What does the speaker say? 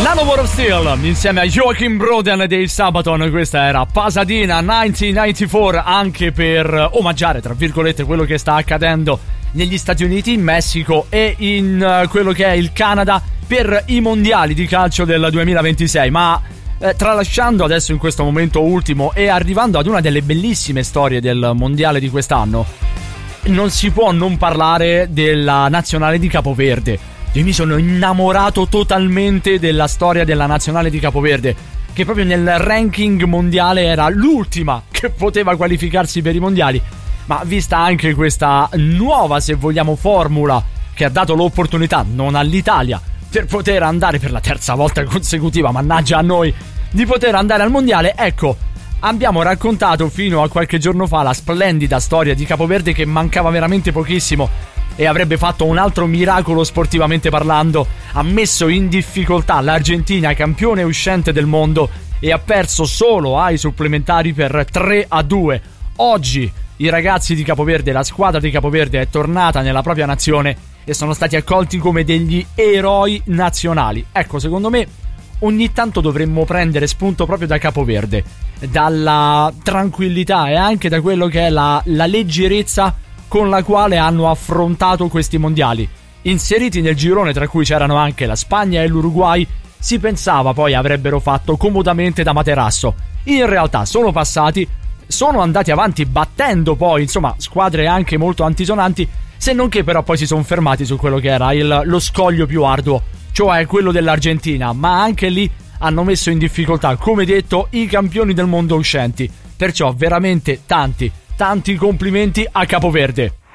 Nano War of Steel insieme a Joachim Broden dei Sabaton. Questa era Pasadena 1994, anche per omaggiare tra virgolette quello che sta accadendo negli Stati Uniti, in Messico e in quello che è il Canada per i mondiali di calcio del 2026. Ma tralasciando adesso in questo momento ultimo e arrivando ad una delle bellissime storie del mondiale di quest'anno, non si può non parlare della nazionale di Capoverde. Io mi sono innamorato totalmente della storia della nazionale di Capoverde, che proprio nel ranking mondiale era l'ultima che poteva qualificarsi per i mondiali. Ma vista anche questa nuova, se vogliamo, formula che ha dato l'opportunità non all'Italia per poter andare per la terza volta consecutiva, mannaggia a noi, di poter andare al mondiale, ecco, abbiamo raccontato fino a qualche giorno fa la splendida storia di Capoverde, che mancava veramente pochissimo e avrebbe fatto un altro miracolo sportivamente parlando. Ha messo in difficoltà l'Argentina, campione uscente del mondo, e ha perso solo ai supplementari per 3-2. Oggi i ragazzi di Capoverde, la squadra di Capoverde, è tornata nella propria nazione e sono stati accolti come degli eroi nazionali. Ecco, secondo me ogni tanto dovremmo prendere spunto proprio da Capoverde, dalla tranquillità e anche da quello che è la leggerezza con la quale hanno affrontato questi mondiali. Inseriti nel girone, tra cui c'erano anche la Spagna e l'Uruguay, si pensava poi avrebbero fatto comodamente da materasso. In realtà sono passati, sono andati avanti battendo poi, insomma, squadre anche molto antisonanti, se non che però poi si sono fermati su quello che era lo scoglio più arduo, cioè quello dell'Argentina, ma anche lì hanno messo in difficoltà, come detto, i campioni del mondo uscenti. Perciò veramente tanti complimenti a Capoverde.